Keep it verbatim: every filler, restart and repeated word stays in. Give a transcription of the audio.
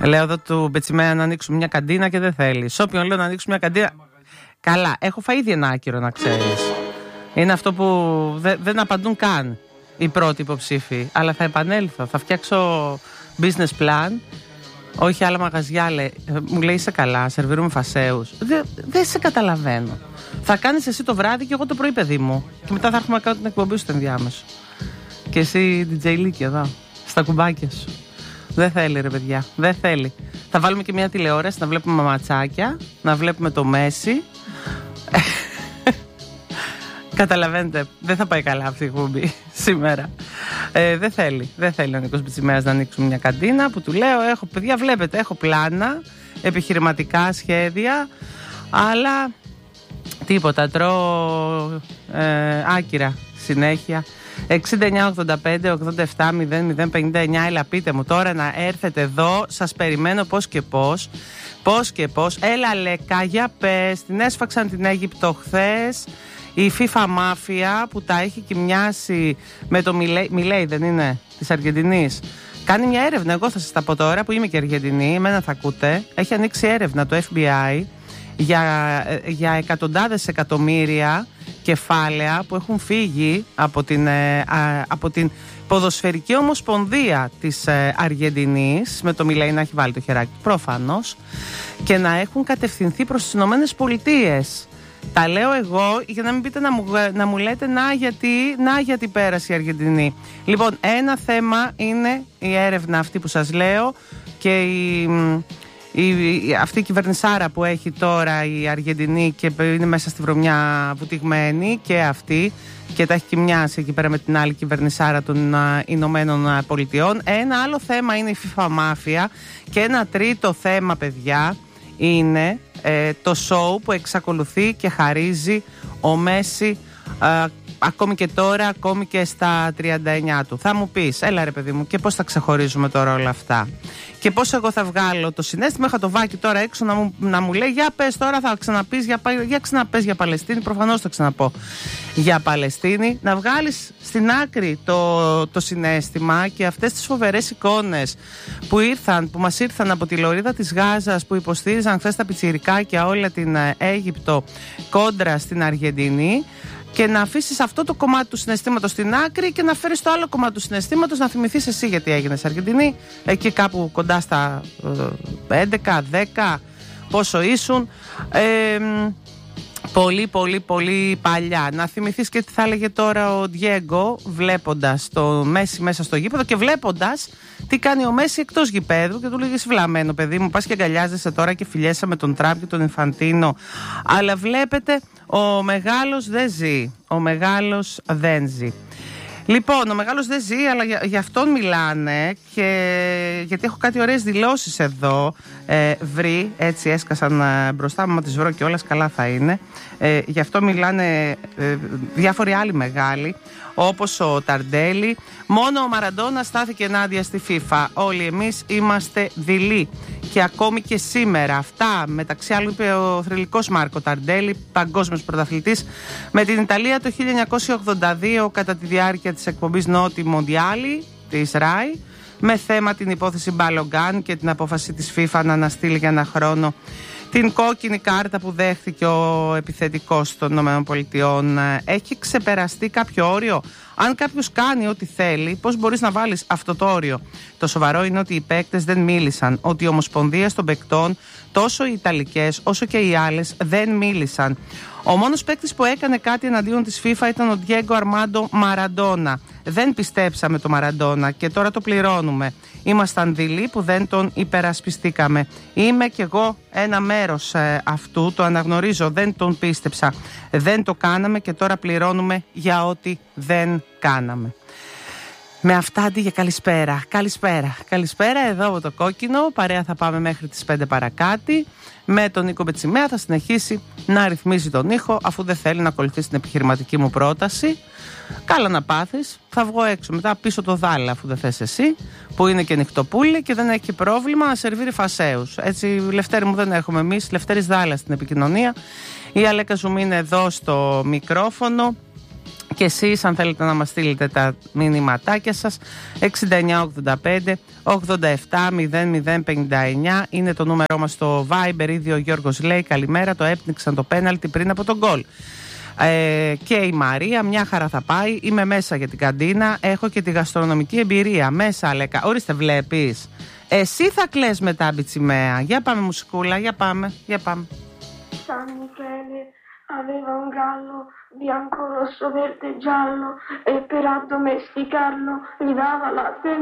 Λέω εδώ του Μπετσιμέα να ανοίξουμε μια καντίνα και δεν θέλει. Σ' όποιον λέω να ανοίξουμε μια καντίνα. Καλά, έχω φάει ήδη ένα άκυρο να ξέρεις. Είναι αυτό που δε, δεν απαντούν καν οι πρώτοι υποψήφοι. Αλλά θα επανέλθω, θα φτιάξω business plan. Όχι άλλα μαγαζιά, λέει. Μου λέει είσαι καλά, σερβίρουμε φασέους. Δεν δε σε καταλαβαίνω. Θα κάνεις εσύ το βράδυ και εγώ το πρωί, παιδί μου. Και μετά θα έρχομαι να κάνω την εκπομπή σου το ενδιάμεσο. Και εσύ ντι τζέι Λίκη εδώ, στα κουμπάκια σου. Δεν θέλει ρε παιδιά, δεν θέλει. Θα βάλουμε και μια τηλεόραση να βλέπουμε ματσάκια, να βλέπουμε το Μέση. Καταλαβαίνετε, δεν θα πάει καλά αυτή η εκπομπή σήμερα. Ε, δεν θέλει, δεν θέλει ο Νίκος Μπιτσιμέας να ανοίξουμε μια καντίνα που του λέω, έχω παιδιά, βλέπετε, έχω πλάνα, επιχειρηματικά σχέδια, αλλά τίποτα, τρώω ε, άκυρα συνέχεια. εξήντα εννιά ογδόντα πέντε ογδόντα επτά μηδέν μηδέν πενήντα εννιά. Έλα πείτε μου τώρα να έρθετε εδώ. Σας περιμένω πώς και πώς. Πώς και πώς. Έλα Λέκα, για πες. Την έσφαξαν την Αίγυπτο χθες η FIFA Mafia που τα έχει κοιμιάσει με το Μιλέι, Μιλέι δεν είναι, της Αργεντινής. Κάνει μια έρευνα, εγώ θα σας τα πω τώρα που είμαι και Αργεντινή, εμένα θα ακούτε. Έχει ανοίξει έρευνα το εφ μπι άι για, για εκατοντάδες εκατομμύρια κεφάλαια που έχουν φύγει από την, από την ποδοσφαιρική ομοσπονδία της Αργεντινής, με το Μιλέι να έχει βάλει το χεράκι του προφανώς, και να έχουν κατευθυνθεί προς τις Ηνωμένες Πολιτείες. Τα λέω εγώ για να μην πείτε να μου, να μου λέτε να γιατί, να γιατί πέρασε η Αργεντινή. Λοιπόν, ένα θέμα είναι η έρευνα αυτή που σας λέω και η, η, η, αυτή η κυβερνησάρα που έχει τώρα η Αργεντινή και είναι μέσα στη βρωμιά βουτυγμένη και αυτή και τα έχει κοιμιάσει εκεί πέρα με την άλλη κυβερνησάρα των uh, Ηνωμένων Πολιτειών. Ένα άλλο θέμα είναι η FIFA Mafia και ένα τρίτο θέμα, παιδιά, είναι ε, το show που εξακολουθεί και χαρίζει ο Μέση ε, ακόμη και τώρα, ακόμη και στα τριάντα εννιά του. Θα μου πεις, έλα ρε παιδί μου, και πώς θα ξεχωρίζουμε τώρα όλα αυτά και πώς εγώ θα βγάλω το συναίσθημα. Είχα το Βάκι τώρα έξω να μου, να μου λέει για πες τώρα, θα ξαναπείς για, για ξαναπες για Παλαιστίνη. Προφανώς θα ξαναπώ για Παλαιστίνη. Να βγάλεις στην άκρη το, το συναίσθημα και αυτές τις φοβερές εικόνες που ήρθαν, που μας ήρθαν από τη λωρίδα της Γάζας, που υποστήριζαν χθες τα πιτσιρικάκια όλη την Αίγυπτο κόντρα στην Αργεντινή, και να αφήσεις αυτό το κομμάτι του συναισθήματος στην άκρη και να φέρεις το άλλο κομμάτι του συναισθήματος, να θυμηθείς εσύ γιατί έγινες Αργεντινή, εκεί κάπου κοντά στα έντεκα, δέκα, πόσο ήσουν. Ε, πολύ πολύ πολύ παλιά. Να θυμηθείς και τι θα έλεγε τώρα ο Διέγκο βλέποντας το Μέση μέσα στο γήπεδο και βλέποντας τι κάνει ο Μέση εκτός γηπέδου, και του λέγε βλαμμένο παιδί μου, πας και αγκαλιάζεσαι τώρα και φιλιέσαι με τον Τραμπ και τον Ινφαντίνο, αλλά βλέπετε ο μεγάλος δεν ζει, ο μεγάλος δεν ζει. Λοιπόν, ο μεγάλος δεν ζει, αλλά για, για αυτόν μιλάνε, και γιατί έχω κάτι ωραίες δηλώσεις εδώ ε, βρει, έτσι έσκασαν ε, μπροστά μου, μα τις βρω και όλες καλά θα είναι. Ε, γι' αυτό μιλάνε ε, διάφοροι άλλοι μεγάλοι, όπως ο Ταρντέλη. Μόνο ο Μαραντόνα στάθηκε ενάντια στη FIFA. Όλοι εμείς είμαστε δειλοί. Και ακόμη και σήμερα. Αυτά μεταξύ άλλων είπε ο θρυλικός Μάρκο Ταρντέλη, παγκόσμιος πρωταθλητής με την Ιταλία το χίλια εννιακόσια ογδόντα δύο κατά τη διάρκεια της εκπομπής Νότι Μοντιάλη της ράι, με θέμα την υπόθεση Μπαλογκάν και την απόφαση της FIFA να αναστείλει για ένα χρόνο την κόκκινη κάρτα που δέχθηκε ο επιθετικός των ΗΠΑ. Έχει ξεπεραστεί κάποιο όριο? Αν κάποιος κάνει ό,τι θέλει, πώς μπορείς να βάλεις αυτό το όριο? Το σοβαρό είναι ότι οι παίκτες δεν μίλησαν, ότι οι ομοσπονδίες των παικτών, τόσο οι Ιταλικές όσο και οι άλλες, δεν μίλησαν. Ο μόνος παίκτης που έκανε κάτι εναντίον της FIFA ήταν ο Διέγκο Αρμάντο Μαραντόνα. Δεν πιστέψαμε το Μαραντόνα και τώρα το πληρώνουμε. Ήμασταν δειλοί που δεν τον υπερασπιστήκαμε. Είμαι κι εγώ ένα μέρος ε, αυτού, το αναγνωρίζω, δεν τον πίστεψα. Δεν το κάναμε και τώρα πληρώνουμε για ό,τι δεν κάναμε. Με αυτά αντί για καλησπέρα. Καλησπέρα. Καλησπέρα εδώ από το Κόκκινο. Παρέα θα πάμε μέχρι τις πέντε παρακάτι. Με τον Νίκο Μπετσιμέα θα συνεχίσει να ρυθμίζει τον ήχο, αφού δεν θέλει να ακολουθήσει την επιχειρηματική μου πρόταση. Καλά να πάθεις. Θα βγω έξω μετά πίσω το Δάλα, αφού δεν θες εσύ, που είναι και νυχτοπούλη και δεν έχει πρόβλημα να σερβίρει φασέους. Έτσι, Λευτέρη μου, δεν έχουμε εμείς. Λευτέρης Δάλα στην επικοινωνία. Η Αλέκα Ζουμί είναι εδώ στο μικρόφωνο. Και εσείς αν θέλετε να μας στείλετε τα μηνύματάκια σας, εξήντα εννιά ογδόντα πέντε ογδόντα επτά μηδέν μηδέν πενήντα εννιά είναι το νούμερό μας στο Viber. Ήδη ο Γιώργος λέει καλημέρα, το έπνιξαν το πέναλτι πριν από τον γκολ. Ε, και η Μαρία, μια χαρά θα πάει, είμαι μέσα για την καντίνα, έχω και τη γαστρονομική εμπειρία. Μέσα Αλέκα, ορίστε βλέπεις. Εσύ θα κλαις μετά Μπιτσιμαία. Για πάμε μουσικούλα, για πάμε, για πάμε. San Michele aveva un gallo bianco, rosso, verde e giallo e per addomesticarlo gli dava latte